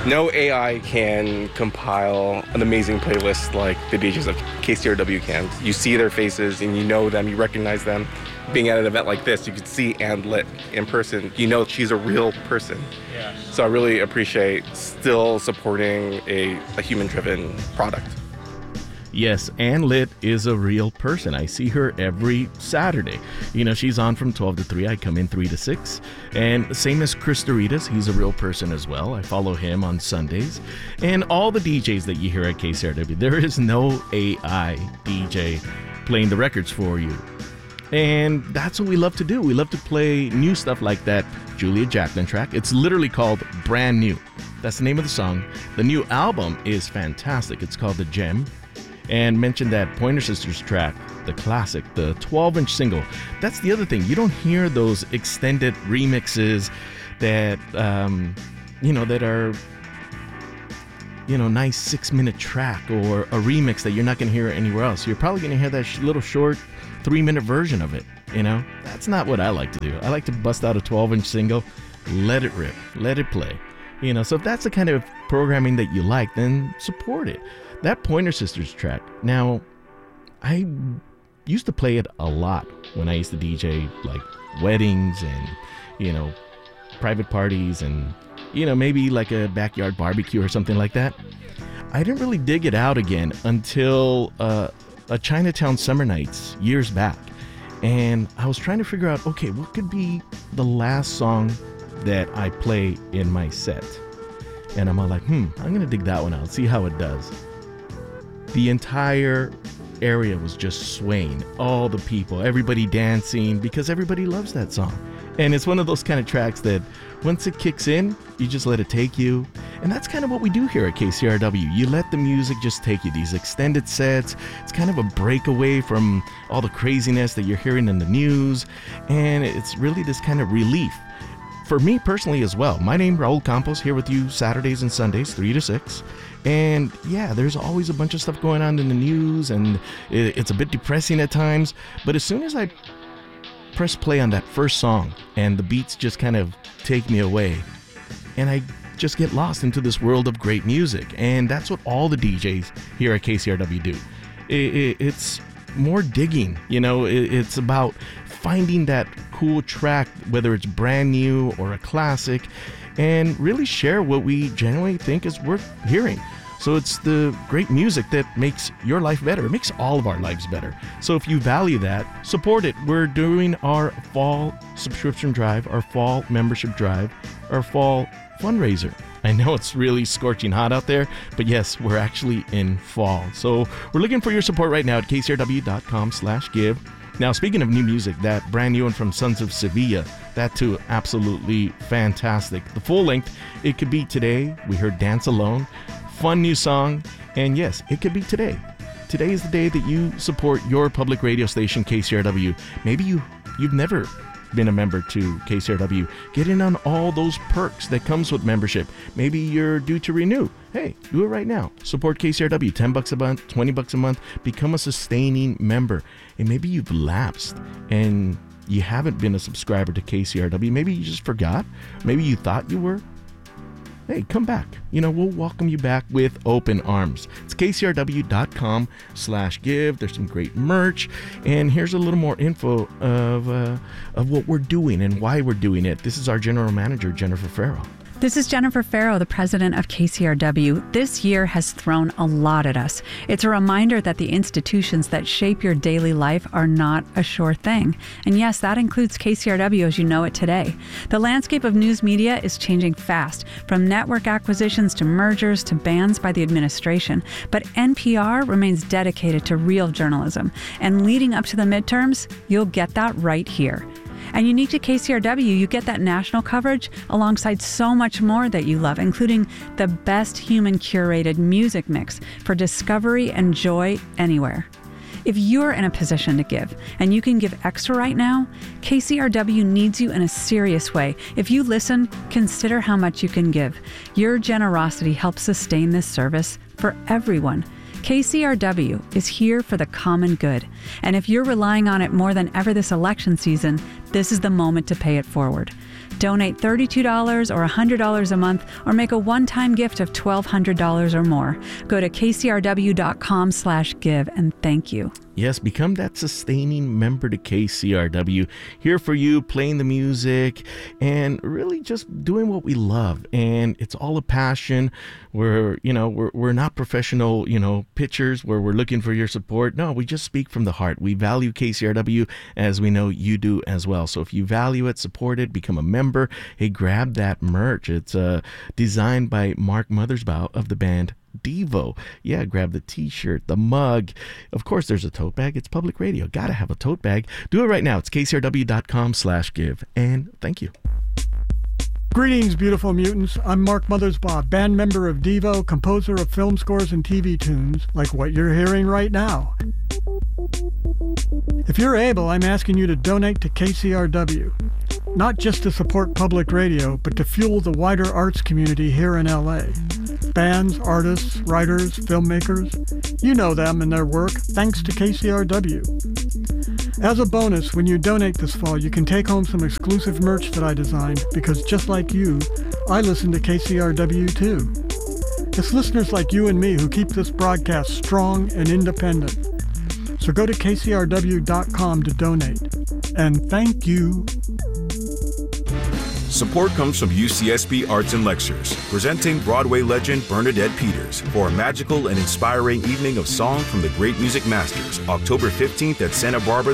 No AI can compile an amazing playlist like the DJs of KCRW can. You see their faces and you know them, you recognize them. Being at an event like this, you could see Ann Lit in person. You know she's a real person. Yeah. So I really appreciate still supporting a human-driven product. Yes, Ann Lit is a real person. I see her every Saturday. You know, she's on from 12 to 3. I come in 3 to 6. And same as Chris Doritas, he's a real person as well. I follow him on Sundays. And all the DJs that you hear at KCRW, there is no AI DJ playing the records for you. And that's what we love to do. We love to play new stuff like that Julia Jacklin track. It's literally called Brand New. That's the name of the song. The new album is fantastic. It's called The Gem. And mention that Pointer Sisters track, the classic, the 12-inch single. That's the other thing. You don't hear those extended remixes that, that are, nice 6-minute track or a remix that you're not going to hear anywhere else. You're probably going to hear that little short 3-minute version of it, That's not what I like to do. I like to bust out a 12-inch single, let it rip, let it play. So if that's the kind of programming that you like, then support it. That Pointer Sisters track, now, I used to play it a lot when I used to DJ, like, weddings and, private parties and, maybe like a backyard barbecue or something like that. I didn't really dig it out again until a Chinatown Summer Nights years back. And I was trying to figure out, okay, what could be the last song that I play in my set? And I'm all like, I'm going to dig that one out, see how it does. The entire area was just swaying. All the people, everybody dancing, because everybody loves that song. And it's one of those kind of tracks that once it kicks in, you just let it take you. And that's kind of what we do here at KCRW. You let the music just take you. These extended sets, it's kind of a breakaway from all the craziness that you're hearing in the news. And it's really this kind of relief. For me personally as well. My name, Raul Campos, here with you Saturdays and Sundays, 3 to 6. And yeah, there's always a bunch of stuff going on in the news, and it's a bit depressing at times. But as soon as I press play on that first song, and the beats just kind of take me away, and I just get lost into this world of great music. And that's what all the DJs here at KCRW do. It's more digging, it's about finding that cool track, whether it's brand new or a classic, and really share what we genuinely think is worth hearing. So it's the great music that makes your life better. It makes all of our lives better. So if you value that, support it. We're doing our fall subscription drive, our fall membership drive, our fall fundraiser. I know it's really scorching hot out there, but yes, we're actually in fall. So we're looking for your support right now at kcrw.com/give. Now, speaking of new music, that brand new one from Sons of Sevilla, that too, absolutely fantastic. The full length, It Could Be Today. We heard Dance Alone. Fun new song. And yes, it could be today. Today is the day that you support your public radio station, KCRW. Maybe you've never been a member to KCRW. Get in on all those perks that comes with membership. Maybe you're due to renew. Hey, do it right now. Support KCRW, $10 a month, $20 a month. Become a sustaining member. And maybe you've lapsed and you haven't been a subscriber to KCRW. Maybe you just forgot. Maybe you thought you were. Hey, come back. We'll welcome you back with open arms. It's kcrw.com/give. There's some great merch. And here's a little more info of what we're doing and why we're doing it. This is our general manager, Jennifer Farrow. This is Jennifer Farrow, the president of KCRW. This year has thrown a lot at us. It's a reminder that the institutions that shape your daily life are not a sure thing. And yes, that includes KCRW as you know it today. The landscape of news media is changing fast, from network acquisitions to mergers to bans by the administration. But NPR remains dedicated to real journalism. And leading up to the midterms, you'll get that right here. And unique to KCRW, you get that national coverage alongside so much more that you love, including the best human curated music mix for discovery and joy anywhere. If you're in a position to give, and you can give extra right now, KCRW needs you in a serious way. If you listen, consider how much you can give. Your generosity helps sustain this service for everyone. KCRW is here for the common good. And if you're relying on it more than ever this election season, this is the moment to pay it forward. Donate $32 or $100 a month, or make a one-time gift of $1,200 or more. Go to kcrw.com/give and thank you. Yes, become that sustaining member to KCRW. Here for you, playing the music and really just doing what we love. And it's all a passion. We're not professional, pitchers where we're looking for your support. No, we just speak from the heart. We value KCRW as we know you do as well. So if you value it, support it, become a member, hey, grab that merch. It's designed by Mark Mothersbaugh of the band Devo. Yeah, grab the t-shirt, the mug. Of course, there's a tote bag. It's public radio. Gotta have a tote bag. Do it right now. It's kcrw.com/give. And thank you. Greetings, beautiful mutants. I'm Mark Mothersbaugh, band member of Devo, composer of film scores and TV tunes, like what you're hearing right now. If you're able, I'm asking you to donate to KCRW. Not just to support public radio, but to fuel the wider arts community here in LA. Bands, artists, writers, filmmakers, you know them and their work, thanks to KCRW. As a bonus, when you donate this fall, you can take home some exclusive merch that I designed, because just like you, I listen to KCRW too. It's listeners like you and me who keep this broadcast strong and independent. So go to kcrw.com to donate. And thank you. Support comes from UCSB Arts and Lectures, presenting Broadway legend Bernadette Peters for a magical and inspiring evening of song from the great music masters, October 15th at Santa Barbara's